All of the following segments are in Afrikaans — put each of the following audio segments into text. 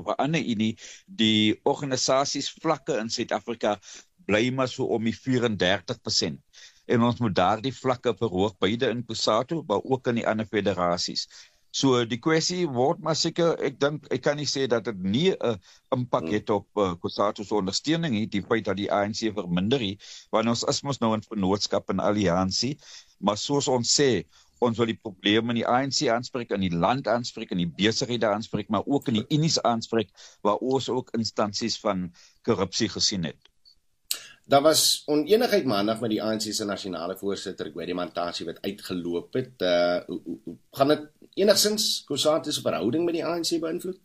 'n ander unie, die organisasiesvlakke in Suid-Afrika bly maar so om die 34%. En ons moet daardie vlakke verhoog, beide in COSATU, maar ook in die ander federasies. So die kwessie word maar seker, ek kan nie sê dat dit nie 'n impak het op COSATU se ondersteuning nie, die feit dat die ANC verminder nie, want ons is mos nou in vennootskap en alliansie, maar soos ons sê, ons wil die probleme in die ANC aanspreek, in die land aanspreek, in die besighede aanspreek, maar ook in die unies aanspreek, waar ons ook instansies van korrupsie gesien het. Daar was onenigheid maandag met die ANC se nasionale voorsitter, Gwede Mantashe, wat uitgeloop het. Gaan dit enigstens COSATU se verhouding met die ANC beïnvloed?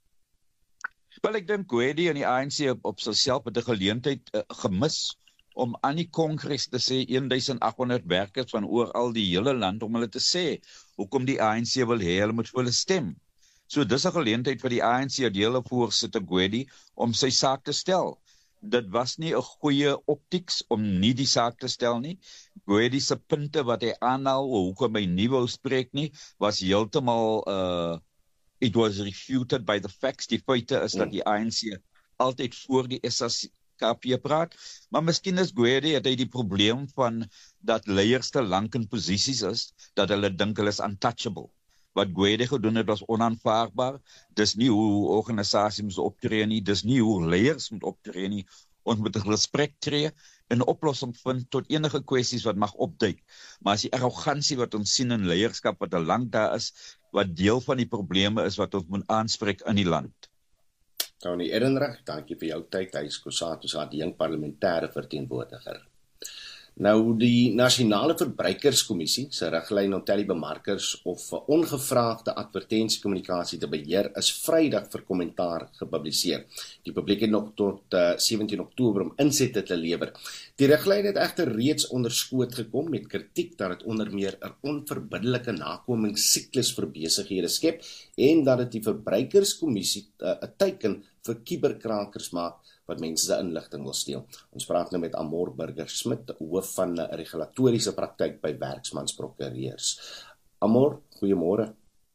Wel, ek dink Gwede en die ANC op sigself het 'n geleentheid gemis om aan die Kongres te sê 1800 werkers van oral die hele land om hulle te sê hoekom die ANC wil hê hulle moet vir hulle stem. So dis 'n geleentheid vir die ANC, die hele voorsitter Gwede, om sy saak te stel. Dit was nie 'n goeie optieks om nie die saak te stel nie. Gwede se punte wat hy aanhaal, hoekom hy nie wou spreek nie, was heeltemal it was refuted by the facts. Die feite is dat die ANC altyd voor die SACP praat, maar miskien is Gwede, het hy die probleem van dat leiers te lank in posisies is, dat hulle dink hulle is untouchable. Wat Gwede gedoen het was onaanvaarbaar. Dis nie hoe organisasies moet optree nie, dis nie hoe leiers moet optree nie. Ons moet respek tree en 'n oplossing vind tot enige kwessies wat mag opduik. Maar as die arrogansie wat ons sien in leierskap wat al lank daar is, wat deel van die probleme is wat ons moet aanspreek in die land. Tony Ehrenreich, dankie vir jou tyd. Hy is COSATU se adjunkt parlementêre verteenwoordiger. Nou, die Nasionale Verbruikerskommissie se riglyn om telebemarkers of ongevraagde advertensiekommunikasie te beheer is Vrydag vir kommentaar gepubliseer. Die publiek het nog tot 17 Oktober om insette te lewer. Die riglyn het egter reeds onder skoot gekom met kritiek dat dit onder meer 'n onverbiddelike nakomingssiklus vir besighede skep en dat dit die Verbruikerskommissie 'n teiken vir kuberkrakers maak wat mense se inligting wil steel. Ons praat nou met Amor Burger-Smit, hoof van regulatoriese praktyk by Werksmansprokureurs. Amor, goeiemôre.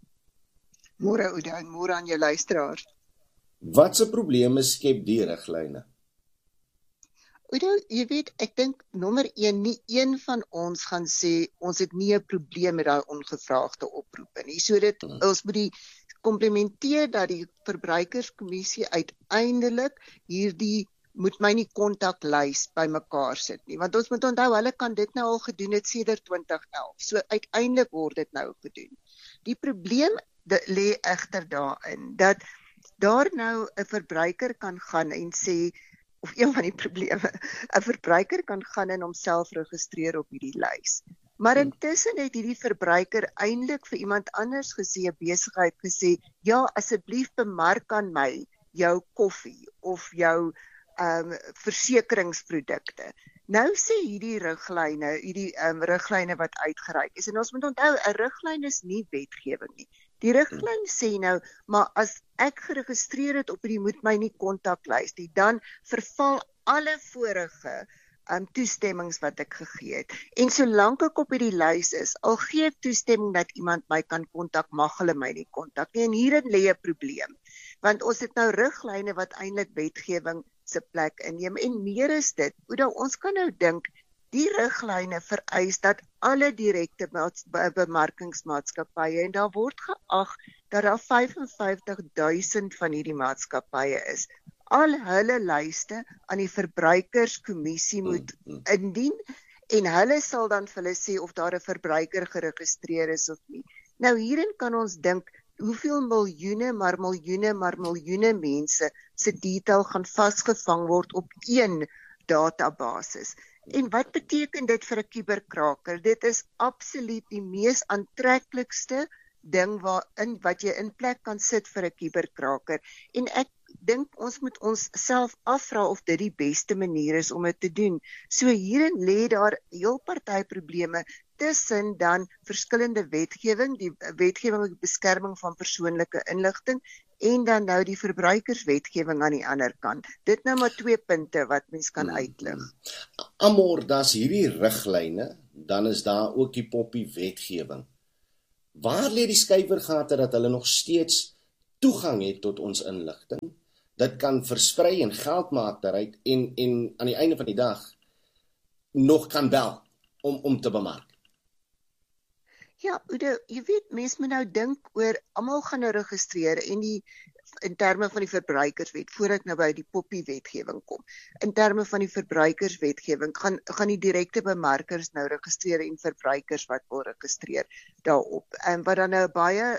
Môre Oude en môre aan jou luisteraars. Watse probleme skep die riglyne? Oude, jy weet, ek dink nommer 1, nie een van ons gaan sê ons het nie 'n probleem met daai ongevraagde oproepe nie. So ons moet die komplementeer dat die Verbruikerskommissie uiteindelik hierdie moet my nie kontaklys bymekaar sit nie, want ons moet onthou hulle kan dit nou al gedoen het sedert 2011. So uiteindelik word dit nou gedoen. Die probleem lê egter daarin dat daar nou 'n verbruiker kan gaan en sê, of een van die probleme, 'n verbruiker kan gaan en homself registreer op hierdie lys. Maar intussen het hierdie verbruiker eintlik vir iemand anders gesê, 'n besigheid gesê, ja, asseblief bemark aan my jou koffie of jou versekeringsprodukte. Nou sê hierdie riglyne wat uitgereik is, en ons moet onthou, 'n riglyn is nie wetgewing nie. Die riglyn sê nou, maar as ek geregistreer het op die moet my nie kontaklys nie, dan verval alle vorige toestemmings wat ek gegee het. En solank ek op hierdie lys is, al gee ek toestemming dat iemand my kan kontak, mag hulle my nie kontak nie. En hierin lê 'n probleem. Want ons het nou riglyne wat eintlik wetgewing se plek inneem. En meer is dit, ons kan nou dink, die riglyne vereis dat alle direkte bemarkingsmaatskappye, en daar word geag dat daar 55.000 van hierdie maatskappye is, al hulle lyste aan die Verbruikerskommissie moet indien, en hulle sal dan vir hulle sê of daar 'n verbruiker geregistreer is of nie. Nou hierin kan ons dink, hoeveel miljoene mense se detail gaan vasgevang word op een databasis. En wat beteken dit vir 'n kuberkraker? Dit is absoluut die mees aantreklikste ding wat jy in plek kan sit vir 'n kuberkraker. En ek dink ons moet ons self afvra of dit die beste manier is om dit te doen. So hierin lê daar heel party probleme tussen dan verskillende wetgewing, die wetgewing op beskerming van persoonlike inligting en dan nou die verbruikerswetgewing aan die ander kant. Dit nou maar 2 punte wat mens kan uitlig. Amor, daar's hierdie riglyne, dan is daar ook die poppie wetgewing. Waar lê die skuiwergate dat hulle nog steeds toegang het tot ons inligting, dit kan versprei en geld maak daaruit en aan die einde van die dag nog kan bel om te bemark. Ja, Udo, jy weet, mense moet nou dink oor, almal gaan nou registreer en in terme van die verbruikerswet, voor ek nou by die poppie-wetgewing kom, in terme van die verbruikerswetgewing, gaan die direkte bemarkers nou registreer en verbruikers wat wil registreer daarop. Wat dan nou baie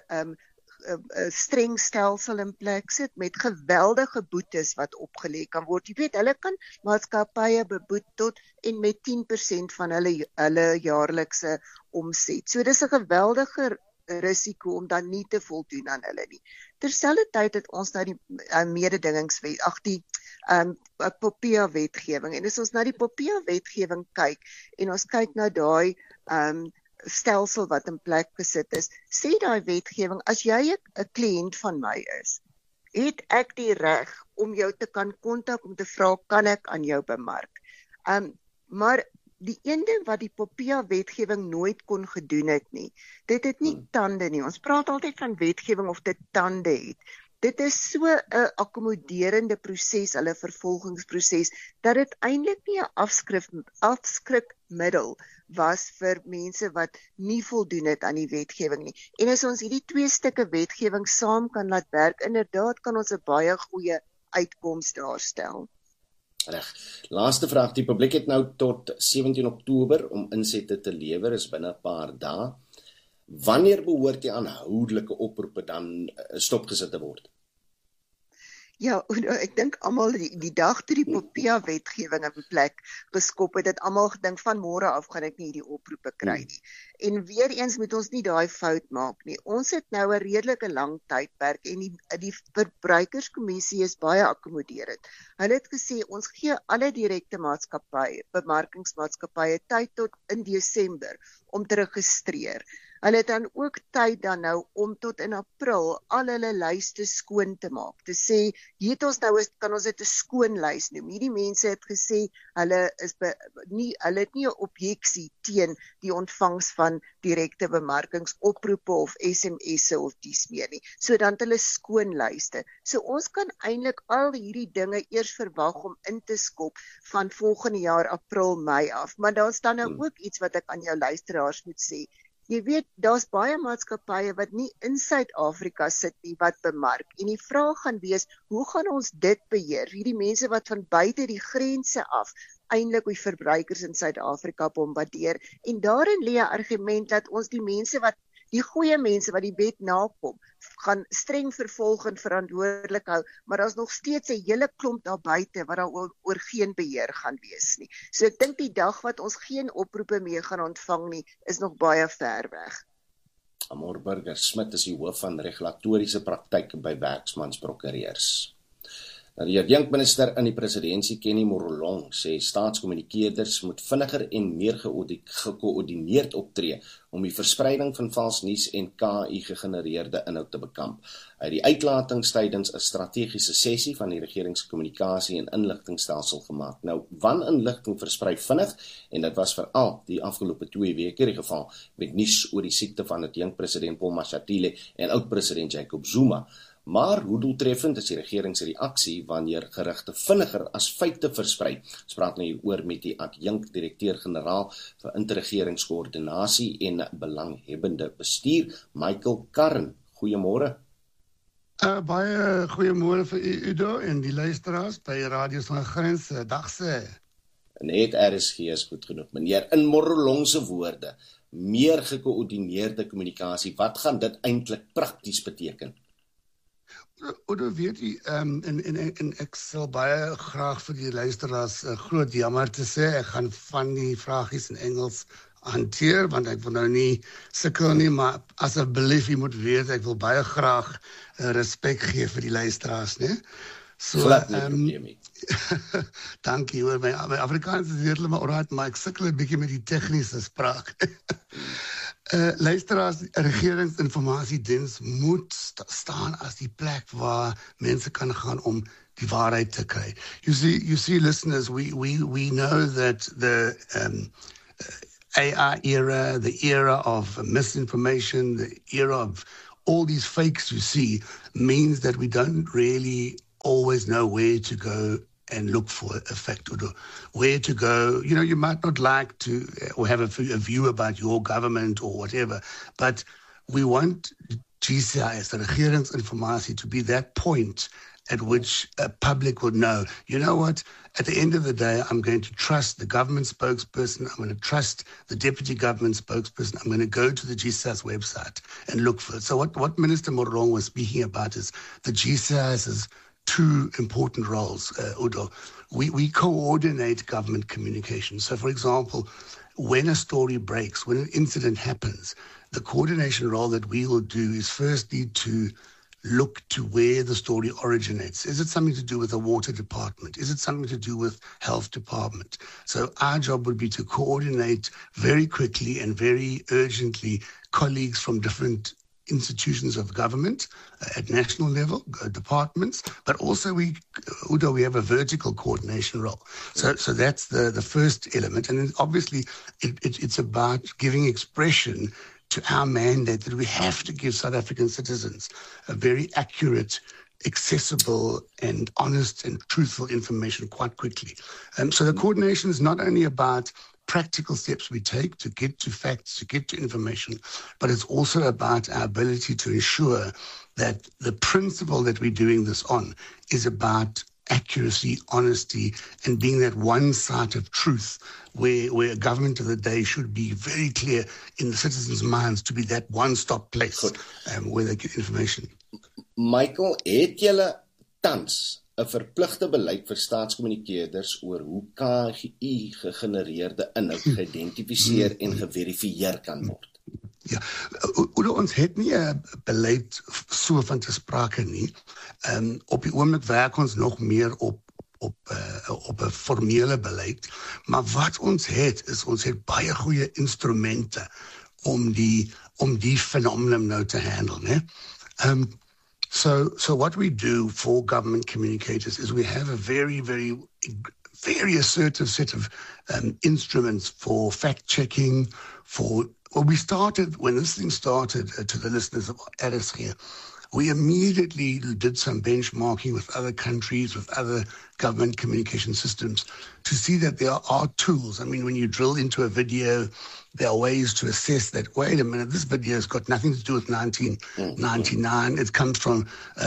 streng stelsel in plek sit met geweldige boetes wat opgelê kan word. Jy weet, hulle kan maatskappye beboet tot en met 10% van hulle jaarlikse omset. So dis 'n geweldige risiko om dan nie te voldoen aan hulle nie. Terselfdertyd het ons nou die mededingingswet, die POPIA-wetgewing. En as ons na die POPIA-wetgewing kyk en ons kyk na daai stelsel wat in plek gesit is, sê daai wetgewing, as jy 'n kliënt van my is, het ek die reg om jou te kan kontak om te vra, kan ek aan jou bemark? Maar die een ding wat die POPIA-wetgewing nooit kon gedoen het nie, dit het nie tande nie. Ons praat altyd van wetgewing of dit tande het. Dit is so 'n akkommoderende proses, hulle vervolgingsproses, dat dit eintlik nie 'n afskrikmiddel was vir mense wat nie voldoen het aan die wetgewing nie. En as ons hierdie twee stukke wetgewing saam kan laat werk, inderdaad kan ons 'n baie goeie uitkoms daarstel. Reg. Laaste vraag, die publiek het nou tot 17 Oktober om insette te lewer, is binne 'n paar dae. Wanneer behoort die aanhoudelike oproepe dan stopgesit te word? Ja, ek dink almal die dag toe die POPIA-wetgewing in plek geskop het, almal gedink van môre af gaan ek nie hierdie oproepe kry nie. En weer eens moet ons nie daai fout maak nie. Ons het nou 'n redelike lang tydperk en die verbruikerskommissie is baie akkommoderend. Hulle het gesê ons gee alle direkte bemarkingsmaatskappye tyd tot in Desember om te registreer. Hulle het dan ook tyd dan nou om tot in April al hulle lyste skoon te maak. Te sê, hier het ons nou, kan ons dit 'n skoon lys noem. Hierdie mense het gesê, hulle het nie 'n objeksie teen die ontvangs van direkte bemarkingsoproepe of SMS'e of dies meer nie. So dan het hulle skoon lyste. So ons kan eintlik al hierdie dinge eers verwag om in te skop van volgende jaar April, Mei af. Maar daar's dan nou ook iets wat ek aan jou luisteraars moet sê. Jy weet, daar's baie maatskappye wat nie in Suid-Afrika sit nie wat bemark. En die vraag gaan wees, hoe gaan ons dit beheer? Hierdie mense wat van buite die grense af eintlik die verbruikers in Suid-Afrika bombardeer. En daarin lê 'n argument dat ons die goeie mense wat die wet nakom, gaan streng vervolg en verantwoordelik hou, maar daar's nog steeds 'n hele klomp daar buite wat daar oor geen beheer gaan wees nie. So ek dink die dag wat ons geen oproepe meer gaan ontvang nie, is nog baie ver weg. Amor Burger Smit is die hoof van regulatoriese praktyk by Werksmans Prokureurs. Nou, die adjunkminister in die presidentskap, Kenny Morolong, sê staatskommunikeerders moet vinniger en meer gekoördineerd optree om die verspreiding van vals nuus en KI-gegenereerde inhoud te bekamp. Uit die uitlatings tydens 'n strategiese sessie van die regeringskommunikasie en inligtingstelsel gemaak. Nou, waninligting versprei vinnig en dit was veral die afgelope 2 weke die geval met nuus oor die siekte van adjunkpresident Paul Mashatile en oud-president Jacob Zuma. Maar hoe doeltreffend is die regeringsreaksie wanneer gerugte vinniger as feite versprei? Ons praat nou hieroor met die adjunk-direkteur-generaal vir interregeringskoördinasie en belanghebbende bestuur, Michael Karren. Goeiemôre. Baie goeiemôre vir u, Udo, en die luisteraars by Radio Sonder Grense. Dag sê. Net RSG is goed genoeg, meneer. In Morolong se woorde, meer gekoördineerde kommunikasie, wat gaan dit eintlik prakties beteken? Udo, weet jy, en ek sal baie graag vir die luisteraars groot jammer te sê, ek gaan van die vragies in Engels hanteer, want ek wil nou nie sukkel nie, maar asseblief, jy moet weet, ek wil baie graag respek gee vir die luisteraars, né? So, dankie hoor, my Afrikaans is heeltemal alright, maar ek sukkel 'n bietjie met die tegniese spraak. Luisteraars, regeringsinformasiediens moet staan as die plek waar mense kan gaan om die waarheid te kry. You see, listeners, we know that the AI era, the era of misinformation, the era all these fakes you see means that we don't really always know where to go and look for a fact, or where to go. You know, you might not like to or have a view about your government or whatever, but we want GCIS, the regeringsinformasie, to be that point at which a public would know, you know what, at the end of the day, I'm going to trust the government spokesperson, I'm going to trust the deputy government spokesperson, I'm going to go to the GCIS website and look for it. So what Minister Morongo was speaking about is the GCIS's two important roles, Udo. We coordinate government communication. So, for example, when a story breaks, when an incident happens, the coordination role that we will do is firstly to look to where the story originates. Is it something to do with the water department? Is it something to do with health department? So our job would be to coordinate very quickly and very urgently colleagues from different institutions of government at national level, departments, but also we have a vertical coordination role. So that's the first element. And then obviously it's about giving expression to our mandate that we have to give South African citizens a very accurate, accessible and honest and truthful information quite quickly. So the coordination is not only about practical steps we take to get to facts, to get to information, but it's also about our ability to ensure that the principle that we're doing this on is about accuracy, honesty, and being that one site of truth where government of the day should be very clear in the citizens' minds to be that one-stop place where they get information. Michael, het julle tans 'n verpligte beleid vir staatskommunikeerders oor hoe KGI gegenereerde inhoud geïdentifiseer en geverifieer kan word? Ja, ons het nie 'n beleid so van te sprake nie. Op die oomblik werk ons nog meer op 'n formele beleid, maar wat ons het is ons het baie goeie instrumente om die phenomenon nou te handle, né? So what we do for government communicators is we have a very, very, very assertive set of instruments for fact-checking, when this thing started, to the listeners of RSG, we immediately did some benchmarking with other countries, with other government communication systems to see that there are tools. I mean, when you drill into a video, there are ways to assess that, wait a minute, this video has got nothing to do with 1999. It comes from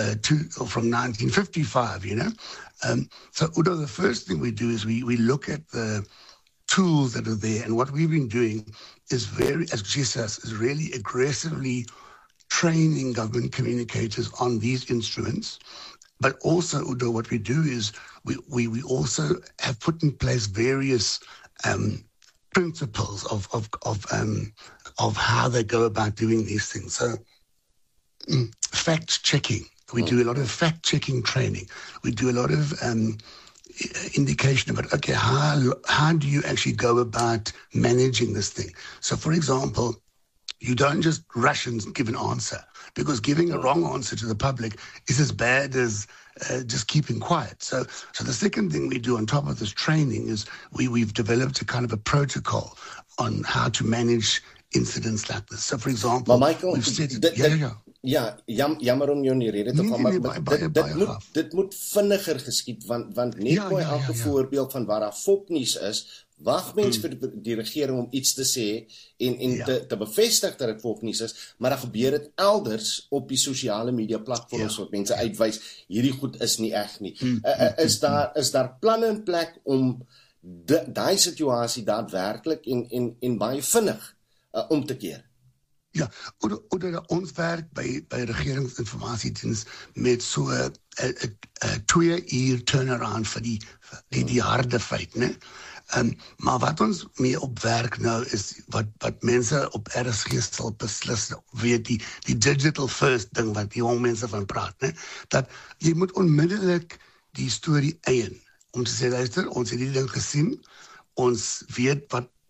1955, you know. So, Udo, the first thing we do is we look at the tools that are there. And what we've been doing is as GCIS, is really aggressively training government communicators on these instruments. But also, Udo, what we do is we also have put in place various principles of how they go about doing these things. So, fact checking. We do a lot of fact checking training. We do a lot of indication about, okay, how do you actually go about managing this thing? So, for example, you don't just rush and give an answer, because giving a wrong answer to the public is as bad as just keeping quiet. So the second thing we do on top of this training is we've developed a kind of a protocol on how to manage incidents like this. So, for example, maar Michael, we've said, jammer om jou in die rede te val, maar dit moet vinniger geskied, want net by elke voorbeeld van waar daar fopnuus is, wag mens vir die regering om iets te sê en te bevestig dat dit fopnuus is, maar dan gebeur dit elders op die sosiale media platforms wat mense uitwys, hierdie goed is nie reg nie. Is daar planne in plek om daai situasie daadwerklik en baie vinnig om te keer? Ja, ons werk by regeringsinformasiediens met so 'n 2 uur turnaround vir die harde feit, né? Maar wat ons mee op werk nou is wat mense op RSG sal beslis, weet die digital first ding wat die jong mense van praat, né? Dat jy moet onmiddellik die storie eien om te sê, luister, ons het die ding gesien, ons weet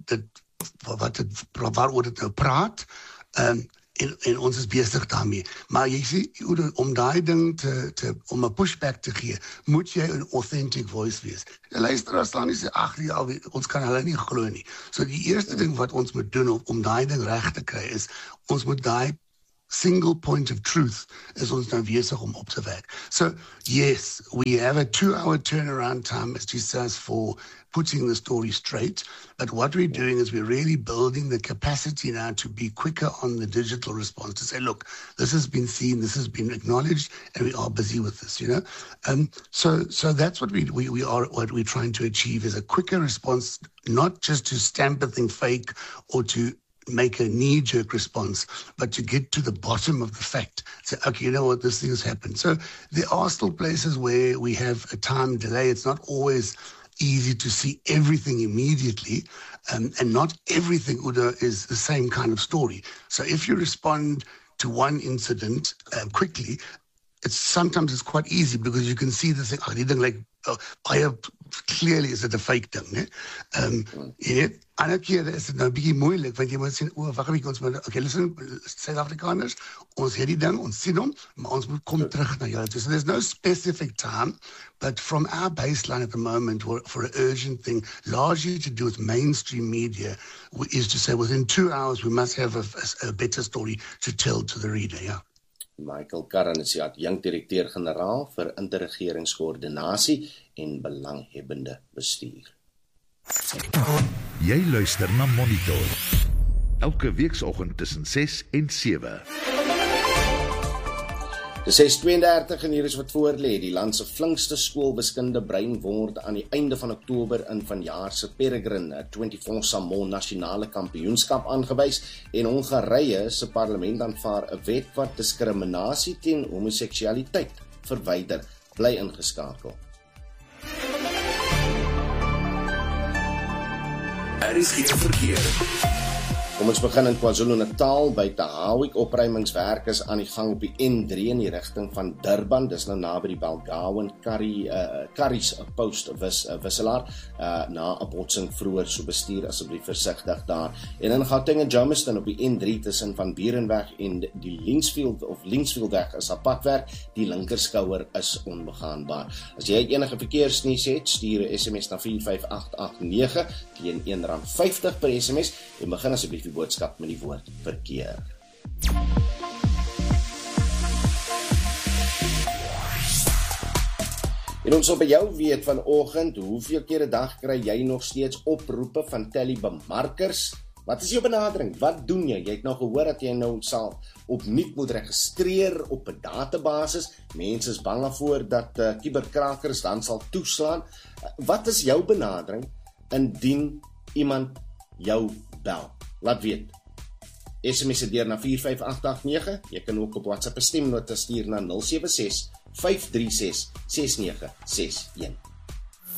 waaroor dit nou praat, en ons is besig daarmee. Maar jy sê, om daai ding om 'n pushback te gee, moet jy 'n authentic voice wees. Die luisteraars staan nie sê, ons kan hulle nie glo nie. So die eerste ding wat ons moet doen om daai ding reg te kry is, ons moet daai single point of truth is ons nou besig om op te wek. So, yes, we have a 2-hour turnaround time, as she says, for putting the story straight. But what we're doing is we're really building the capacity now to be quicker on the digital response, to say, look, this has been seen, this has been acknowledged, and we are busy with this, you know. So that's what what we're trying to achieve, is a quicker response, not just to stamp a thing fake or to make a knee-jerk response, but to get to the bottom of the fact. Say, okay, you know what, this thing has happened. So there are still places where we have a time delay. It's not always easy to see everything immediately, and not everything, Udo, is the same kind of story. So if you respond to one incident quickly, sometimes it's quite easy because you can see the thing, clearly is it a fake ding, né? Jy weet, ander kere is dit nou 'n bietjie moeilik, want jy moet sien, wag 'n bietjie, ons moet, okay, listen, Suid-Afrikaners, ons het die ding, ons sien hom, maar ons moet kom terug na julle toe. So there's no specific time, but from our baseline at the moment, for an urgent thing, largely to do with mainstream media, is to say within 2 hours we must have a better story to tell to the reader, yeah. Michael Karren is die adjunkt-direkteur-generaal vir interregeringskoördinasie en belanghebbende bestuur. Jy luister na Monitor. Elke weekoggend tussen 6 en 7. Dis 6:32 en hier is wat voor lê. Die land se flinkste skoolwiskunde brein word aan die einde van Oktober in vanjaar se Peregrine 24 Samoa nasionale kampioenskap aangewys en Hongarye se parlement aanvaar 'n wet wat diskriminasie teen homoseksualiteit verwyder. Bly ingeskakel. Is geen verkeer. Kom ons begin in KwaZulu-Natal. By Tahawik opruimingswerk is aan die gang op die N3 in die rigting van Durban. Dis nou naby die Balgowan Curries post wisselaar na 'n botsing vroeër, so bestuur asseblief versigtig daar. En in Gauteng en Germiston op die N3 tussen Van Burenweg en die Linksfieldweg is op padwerk. Die linkerskouer is onbegaanbaar. As jy enige verkeersnuus het, stuur 'n SMS na 45889 teen R1.50 per SMS en begin asseblief die boodskap met die woord verkeer. En ons wil by jou weet vanoggend, hoeveel keer 'n dag kry jy nog steeds oproepe van telebemarkers? Wat is jou benadering? Wat doen jy? Jy het nou gehoor dat jy nou sal opnuut moet registreer op 'n database. Mense is bang daarvoor dat kuberkrakers dan sal toeslaan. Wat is jou benadering indien iemand jou bel? Laat weet. SMS dit deur na 45889. Jy kan ook op WhatsApp 'n stemnota stuur na 076 536 6961.